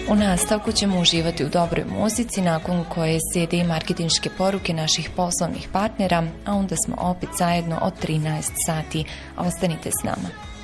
U nastavku ćemo uživati u dobroj muzici, nakon koje slijede i marketinške poruke naših poslovnih partnera, a onda smo opet zajedno od 13 sati. Ostanite s nama.